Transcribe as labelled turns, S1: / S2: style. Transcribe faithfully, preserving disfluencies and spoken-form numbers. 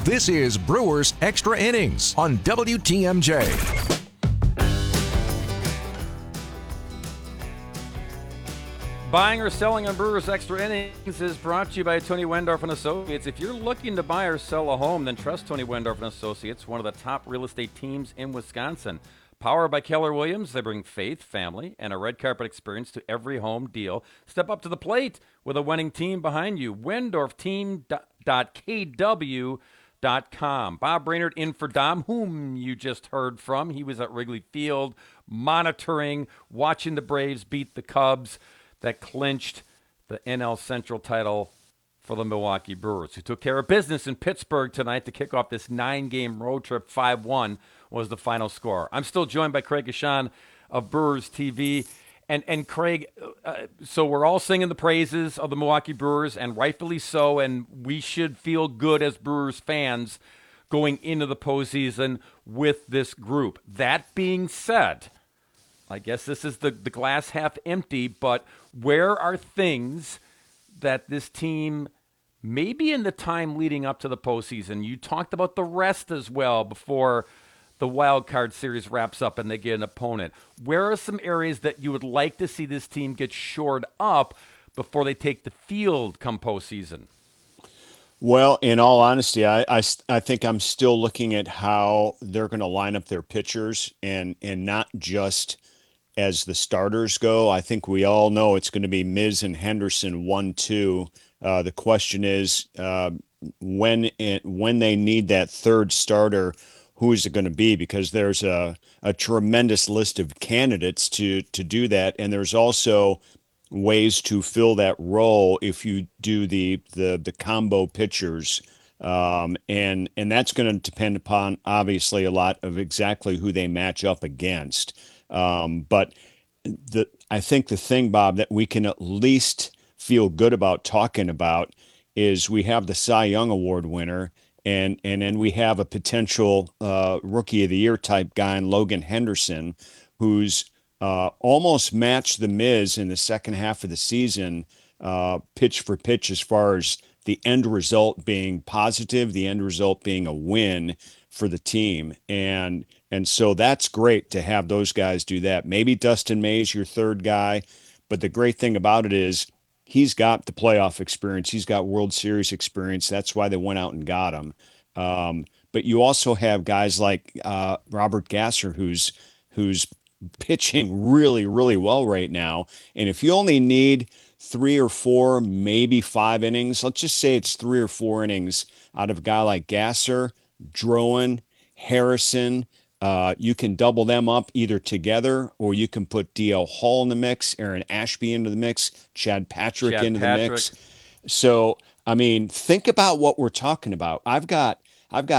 S1: This is Brewers Extra Innings on W T M J.
S2: Buying or selling on Brewers Extra Innings is brought to you by Tony Wendorf and Associates. If you're looking to buy or sell a home, then trust Tony Wendorf and Associates, one of the top real estate teams in Wisconsin. Powered by Keller Williams, they bring faith, family, and a red carpet experience to every home deal. Step up to the plate with a winning team behind you. Wendorf Team dot K W dot com. Bob Brainerd in for Dom, whom you just heard from. He was at Wrigley Field monitoring, watching the Braves beat the Cubs that clinched the N L Central title for the Milwaukee Brewers, who took care of business in Pittsburgh tonight to kick off this nine-game road trip. five one was the final score. I'm still joined by Craig Gashan of Brewers T V. And, and Craig, uh, so we're all singing the praises of the Milwaukee Brewers, and rightfully so, and we should feel good as Brewers fans going into the postseason with this group. That being said, I guess this is the, the glass half empty, but where are things that this team, maybe in the time leading up to the postseason, you talked about the rest as well before the wild card series wraps up and they get an opponent. Where are some areas that you would like to see this team get shored up before they take the field come postseason?
S3: Well, in all honesty, I, I, I think I'm still looking at how they're going to line up their pitchers and and not just as the starters go. I think we all know it's going to be Miz and Henderson one two. Uh, the question is uh, when it, when they need that third starter, who is it going to be? Because there's a, a tremendous list of candidates to to do that, and there's also ways to fill that role if you do the the the combo pitchers, um, and and that's going to depend upon obviously a lot of exactly who they match up against. Um, but the I think the thing, Bob, that we can at least feel good about talking about is we have the Cy Young Award winner. And and then we have a potential uh, rookie of the year type guy in Logan Henderson, who's uh, almost matched the Miz in the second half of the season, uh, pitch for pitch, as far as the end result being positive, the end result being a win for the team. And and so that's great to have those guys do that. Maybe Dustin May's your third guy, but the great thing about it is he's got the playoff experience. He's got World Series experience. That's why they went out and got him. Um, but you also have guys like uh, Robert Gasser, who's who's pitching really, really well right now. And if you only need three or four, maybe five innings, let's just say it's three or four innings out of a guy like Gasser, Drowan, Harrison. Uh, you can double them up either together, or you can put D L Hall in the mix, Aaron Ashby into the mix, Chad Patrick
S2: Chad
S3: into
S2: Patrick.
S3: the mix. So, I mean, think about what we're talking about. I've got, I've got